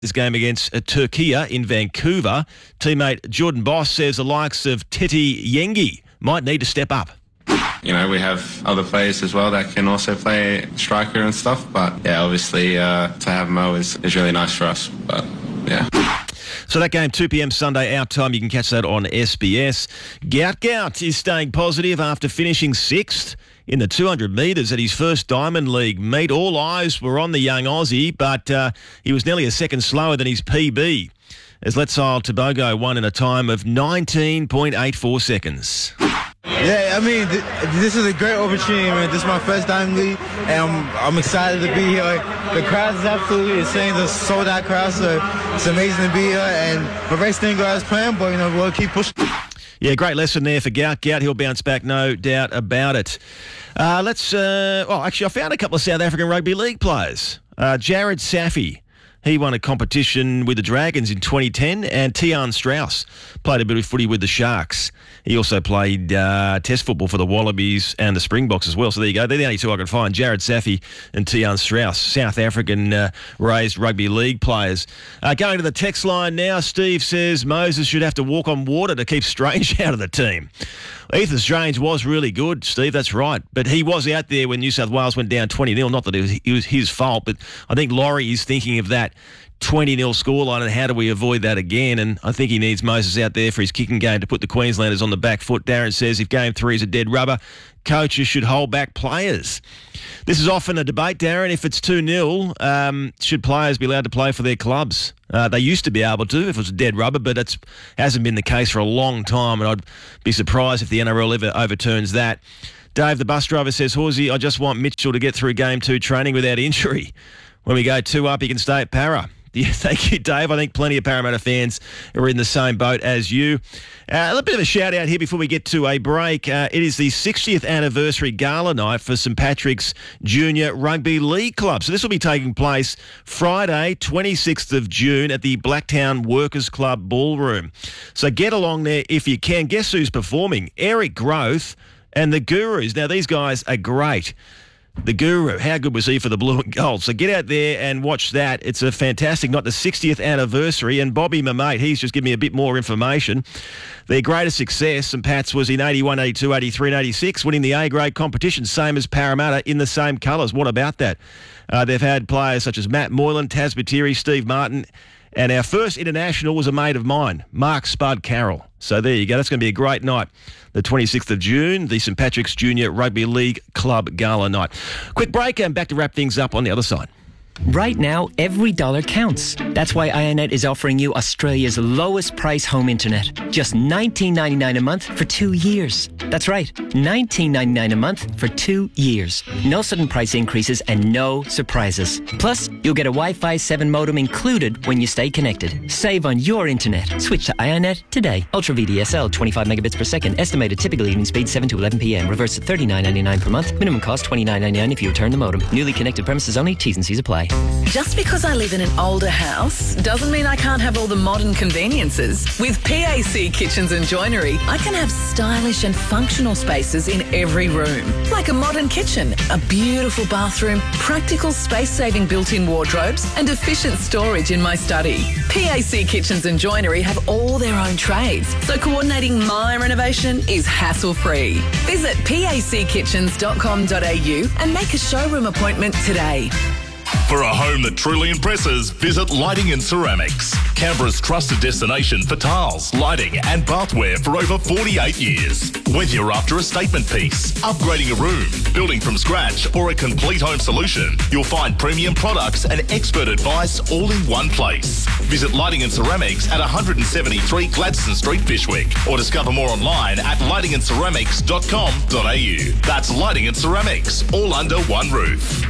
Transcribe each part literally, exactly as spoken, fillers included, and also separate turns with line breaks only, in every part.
This game against uh, Turkey in Vancouver. Teammate Jordan Boss says the likes of Teti Yengi might need to step up.
You know, we have other players as well that can also play striker and stuff. But, yeah, obviously uh, to have Mo is, is really nice for us. But, yeah.
So that game, two p.m. Sunday, our time. You can catch that on S B S. Gout Gout is staying positive after finishing sixth in the two hundred metres at his first Diamond League meet. All eyes were on the young Aussie, but uh, he was nearly a second slower than his P B, as Let's Isle Tobago won in a time of nineteen point eight four seconds.
Yeah, I mean, th- this is a great opportunity, man. This is my first Diamond League, and I'm, I'm excited to be here. The crowd is absolutely insane. The sold-out crowd, so it's amazing to be here. And my race didn't go as planned, but, you know, we'll keep pushing.
Yeah, great lesson there for Gout Gout. He'll bounce back, no doubt about it. Uh, let's, uh, well, actually, I found a couple of South African Rugby League players. Uh, Jared Safi. He won a competition with the Dragons in twenty ten, and Tiaan Strauss played a bit of footy with the Sharks. He also played uh, test football for the Wallabies and the Springboks as well. So there you go. They're the only two I could find, Jared Safi and Tiaan Strauss, South African-raised uh, rugby league players. Uh, going to the text line now, Steve says Moses should have to walk on water to keep Strange out of the team. Ethan Strange was really good, Steve, that's right. But he was out there when New South Wales went down twenty nil. Not that it was, it was his fault, but I think Laurie is thinking of that twenty nil scoreline and how do we avoid that again. And I think he needs Moses out there for his kicking game to put the Queenslanders on the back foot. Darren says if game three is a dead rubber, coaches should hold back players. This is often a debate, Darren. If it's two nil, um, should players be allowed to play for their clubs? Uh, they used to be able to if it was a dead rubber, but it hasn't been the case for a long time, and I'd be surprised if the N R L ever overturns that. Dave, the bus driver, says, Horsey, I just want Mitchell to get through game two training without injury. When we go two up, he can stay at Para. Yeah, thank you, Dave. I think plenty of Parramatta fans are in the same boat as you. Uh, a little bit of a shout-out here before we get to a break. Uh, it is the sixtieth anniversary gala night for St Patrick's Junior Rugby League Club. So this will be taking place Friday, twenty-sixth of June at the Blacktown Workers Club Ballroom. So get along there if you can. Guess who's performing? Eric Growth and the Gurus. Now, these guys are great. The Guru, how good was he for the blue and gold? So get out there and watch that. It's a fantastic night, the sixtieth anniversary. And Bobby, my mate, he's just given me a bit more information. Their greatest success, St Pat's, was in eighty-one, eighty-two, eighty-three and eighty-six, winning the A-grade competition, same as Parramatta, in the same colours. What about that? Uh, they've had players such as Matt Moylan, Taz Batiri, Steve Martin, and our first international was a mate of mine, Mark Spud Carroll. So there you go. That's going to be a great night. The twenty-sixth of June, the St Patrick's Junior Rugby League Club Gala night. Quick break and back to wrap things up on the other side.
Right now, every dollar counts. That's why iiNet is offering you Australia's lowest price home internet. Just nineteen ninety-nine a month for two years. That's right, nineteen ninety-nine a month for two years. No sudden price increases and no surprises. Plus, you'll get a Wi-Fi seven modem included when you stay connected. Save on your internet. Switch to iiNet today. Ultra V D S L, twenty-five megabits per second. Estimated typical evening speed seven to eleven p.m. Reverse to thirty-nine ninety-nine per month. Minimum cost twenty-nine ninety-nine if you return the modem. Newly connected premises only. T's and C's apply.
Just because I live in an older house doesn't mean I can't have all the modern conveniences. With P A C Kitchens and Joinery, I can have stylish and functional spaces in every room. Like a modern kitchen, a beautiful bathroom, practical space-saving built-in wardrobes, and efficient storage in my study. P A C Kitchens and Joinery have all their own trades, so coordinating my renovation is hassle-free. Visit p a c kitchens dot com dot a u and make a showroom appointment today.
For a home that truly impresses, visit Lighting and Ceramics. Canberra's trusted destination for tiles, lighting and bathware for over forty-eight years. Whether you're after a statement piece, upgrading a room, building from scratch or a complete home solution, you'll find premium products and expert advice all in one place. Visit Lighting and Ceramics at one seventy-three Gladstone Street, Fyshwick, or discover more online at lighting and ceramics dot com dot a u. That's Lighting and Ceramics, all under one roof.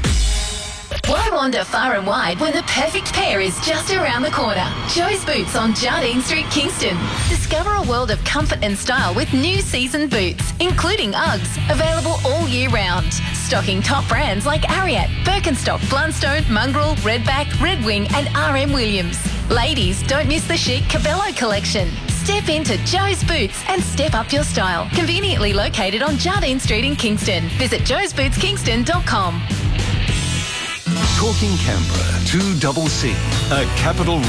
Why wander far and wide when the perfect pair is just around the corner? Joe's Boots on Jardine Street, Kingston. Discover a world of comfort and style with new season boots, including Uggs, available all year round. Stocking top brands like Ariat, Birkenstock, Blundstone, Mongrel, Redback, Red Wing and R M Williams. Ladies, don't miss the chic Cabello collection. Step into Joe's Boots and step up your style. Conveniently located on Jardine Street in Kingston. Visit joes boots kingston dot com.
Talking Canberra, two C C, a Capital